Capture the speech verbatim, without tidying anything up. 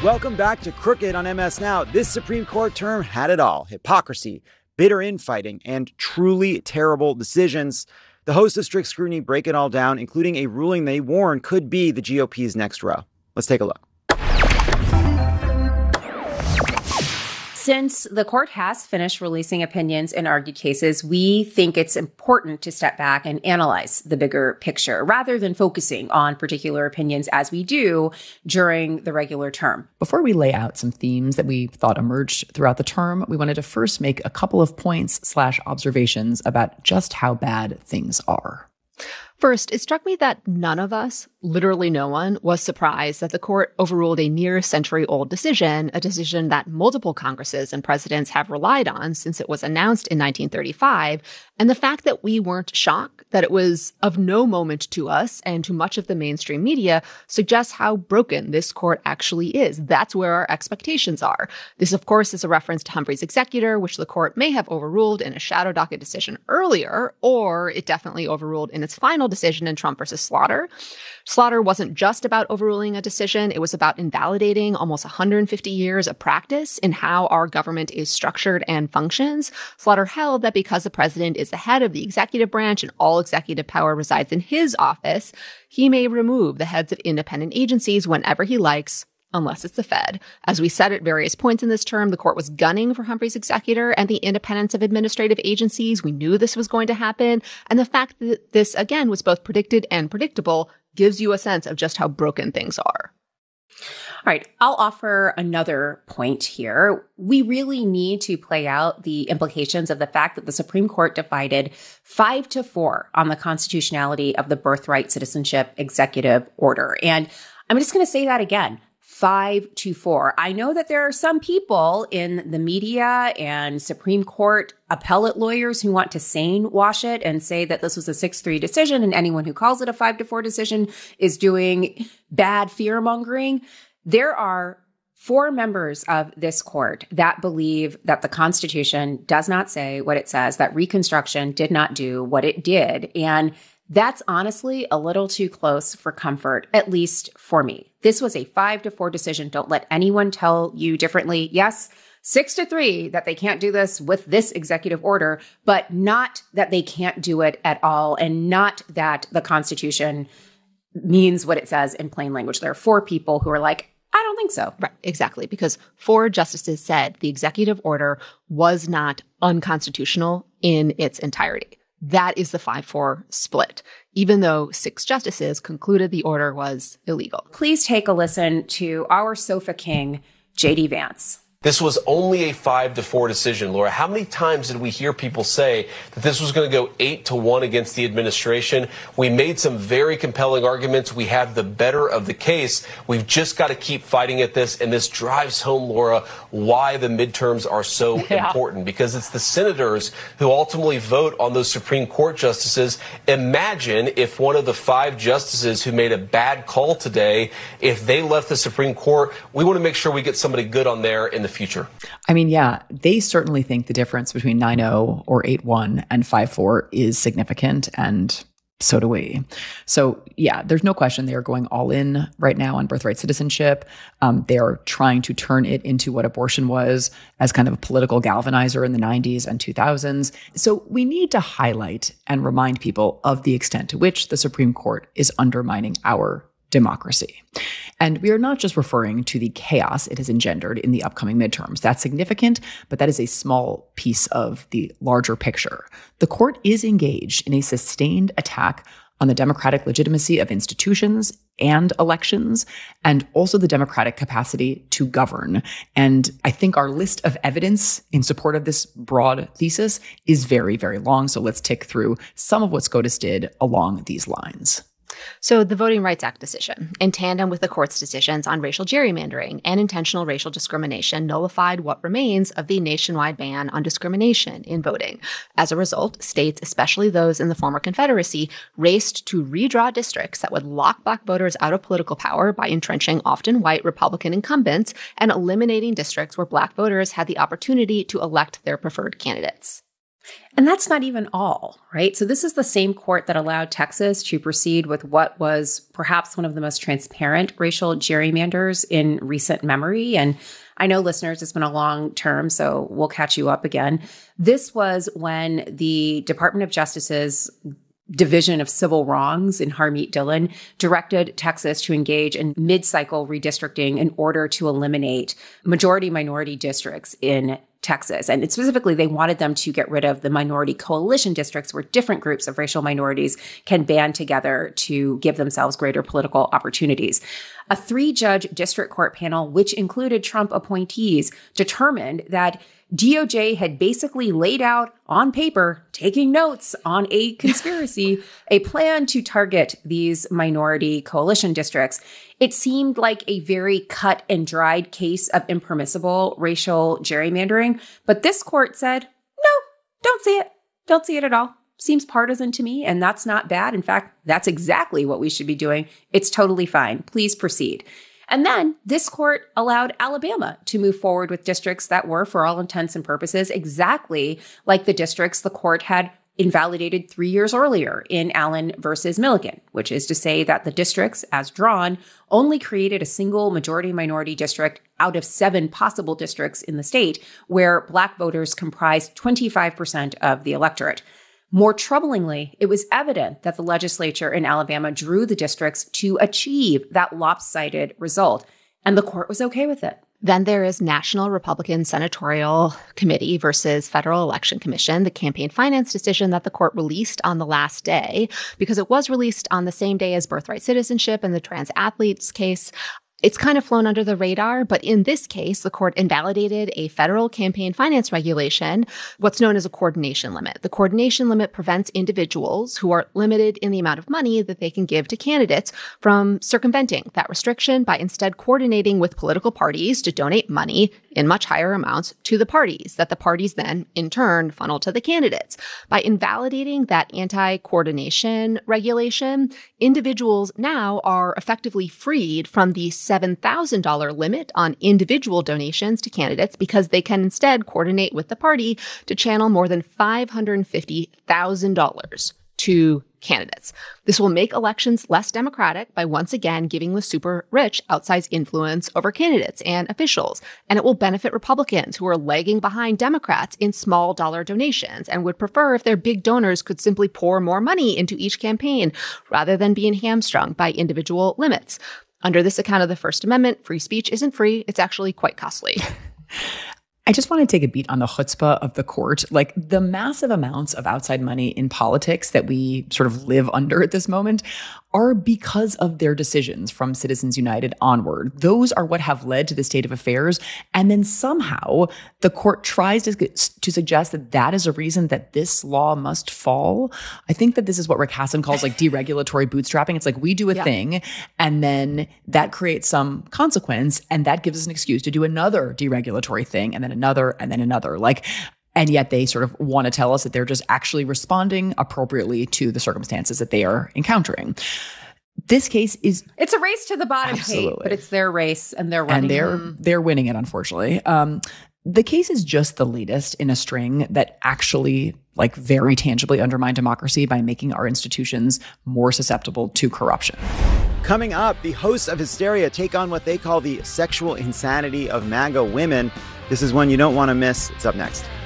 Welcome back to Crooked on M S Now. This Supreme Court term had it all: hypocrisy, bitter infighting, and truly terrible decisions. The hosts of Strict Scrutiny break it all down, including a ruling they warn could be the G O P's next row. Let's take a look. Since the court has finished releasing opinions in argued cases, we think it's important to step back and analyze the bigger picture rather than focusing on particular opinions as we do during the regular term. Before we lay out some themes that we thought emerged throughout the term, we wanted to first make a couple of points slash observations about just how bad things are. First, it struck me that none of us, literally no one, was surprised that the court overruled a near-century-old decision, a decision that multiple Congresses and presidents have relied on since it was announced in nineteen thirty-five, and the fact that we weren't shocked, that it was of no moment to us and to much of the mainstream media, suggests how broken this court actually is. That's where our expectations are. This, of course, is a reference to Humphrey's executor, which the court may have overruled in a shadow docket decision earlier, or it definitely overruled in its final decision in Trump versus Slaughter. Slaughter wasn't just about overruling a decision. It was about invalidating almost one hundred fifty years of practice in how our government is structured and functions. Slaughter held that because the president is the head of the executive branch and all executive power resides in his office, he may remove the heads of independent agencies whenever he likes, unless it's the Fed. As we said at various points in this term, the court was gunning for Humphrey's executor and the independence of administrative agencies. We knew this was going to happen. And the fact that this, again, was both predicted and predictable gives you a sense of just how broken things are. All right, I'll offer another point here. We really need to play out the implications of the fact that the Supreme Court divided five to four on the constitutionality of the birthright citizenship executive order. And I'm just going to say that again. Five to four. I know that there are some people in the media and Supreme Court appellate lawyers who want to sane wash it and say that this was a six three decision and anyone who calls it a five to four decision is doing bad fear mongering. There are four members of this court that believe that the Constitution does not say what it says, that Reconstruction did not do what it did. And that's honestly a little too close for comfort, at least for me. This was a five to four decision. Don't let anyone tell you differently. Yes, six to three that they can't do this with this executive order, but not that they can't do it at all, and not that the Constitution means what it says in plain language. There are four people who are like, I don't think so. Right, exactly. Because four justices said the executive order was not unconstitutional in its entirety. That is the five four split, even though six justices concluded the order was illegal. Please take a listen to our sofa king, J D Vance. This was only a five to four decision, Laura. How many times did we hear people say that this was going to go eight to one against the administration? We made some very compelling arguments. We have the better of the case. We've just got to keep fighting at this. And this drives home, Laura, why the midterms are so yeah. important, because it's the senators who ultimately vote on those Supreme Court justices. Imagine if one of the five justices who made a bad call today, if they left the Supreme Court, we want to make sure we get somebody good on there in the future. I mean, yeah, they certainly think the difference between nine oh or eight one and five four is significant, and so do we. So yeah, there's no question they are going all in right now on birthright citizenship. Um, they are trying to turn it into what abortion was, as kind of a political galvanizer in the nineties and two thousands. So we need to highlight and remind people of the extent to which the Supreme Court is undermining our democracy. And we are not just referring to the chaos it has engendered in the upcoming midterms. That's significant, but that is a small piece of the larger picture. The court is engaged in a sustained attack on the democratic legitimacy of institutions and elections, and also the democratic capacity to govern. And I think our list of evidence in support of this broad thesis is very, very long. So let's tick through some of what SCOTUS did along these lines. So the Voting Rights Act decision, in tandem with the court's decisions on racial gerrymandering and intentional racial discrimination, nullified what remains of the nationwide ban on discrimination in voting. As a result, states, especially those in the former Confederacy, raced to redraw districts that would lock Black voters out of political power by entrenching often white Republican incumbents and eliminating districts where Black voters had the opportunity to elect their preferred candidates. And that's not even all, right? So this is the same court that allowed Texas to proceed with what was perhaps one of the most transparent racial gerrymanders in recent memory. And I know, listeners, it's been a long term, so we'll catch you up again. This was when the Department of Justice's Division of Civil Wrongs in Harmeet Dillon directed Texas to engage in mid-cycle redistricting in order to eliminate majority-minority districts in Texas. And specifically, they wanted them to get rid of the minority coalition districts where different groups of racial minorities can band together to give themselves greater political opportunities. A three-judge district court panel, which included Trump appointees, determined that D O J had basically laid out on paper, taking notes on a conspiracy, a plan to target these minority coalition districts. It seemed like a very cut and dried case of impermissible racial gerrymandering. But this court said, no, don't see it. Don't see it at all. Seems partisan to me, and that's not bad. In fact, that's exactly what we should be doing. It's totally fine. Please proceed. And then this court allowed Alabama to move forward with districts that were, for all intents and purposes, exactly like the districts the court had invalidated three years earlier in Allen versus Milligan, which is to say that the districts, as drawn, only created a single majority-minority district out of seven possible districts in the state where Black voters comprised twenty-five percent of the electorate. More troublingly, it was evident that the legislature in Alabama drew the districts to achieve that lopsided result, and the court was okay with it. Then there is National Republican Senatorial Committee versus Federal Election Commission, the campaign finance decision that the court released on the last day, because it was released on the same day as birthright citizenship and the trans athletes case. It's kind of flown under the radar, but in this case, the court invalidated a federal campaign finance regulation, what's known as a coordination limit. The coordination limit prevents individuals who are limited in the amount of money that they can give to candidates from circumventing that restriction by instead coordinating with political parties to donate money in much higher amounts to the parties that the parties then, in turn, funnel to the candidates. By invalidating that anti-coordination regulation, individuals now are effectively freed from the seven thousand dollars limit on individual donations to candidates because they can instead coordinate with the party to channel more than five hundred fifty thousand dollars to candidates. This will make elections less democratic by once again giving the super rich outsized influence over candidates and officials. And it will benefit Republicans who are lagging behind Democrats in small dollar donations and would prefer if their big donors could simply pour more money into each campaign rather than being hamstrung by individual limits. Under this account of the First Amendment, free speech isn't free. It's actually quite costly. I just want to take a beat on the chutzpah of the court. Like, the massive amounts of outside money in politics that we sort of live under at this moment are because of their decisions from Citizens United onward. Those are what have led to the state of affairs. And then somehow the court tries to, to suggest that that is a reason that this law must fall. I think that this is what Rick Hasen calls like deregulatory bootstrapping. It's like we do a yeah. thing and then that creates some consequence and that gives us an excuse to do another deregulatory thing and then another and then another. Like, and yet they sort of want to tell us that they're just actually responding appropriately to the circumstances that they are encountering. This case is... It's a race to the bottom, Kate, but it's their race and they're running. And they're, they're winning it, unfortunately. Um, the case is just the latest in a string that actually like very tangibly undermine democracy by making our institutions more susceptible to corruption. Coming up, the hosts of Hysteria take on what they call the sexual insanity of MAGA women. This is one you don't want to miss. It's up next.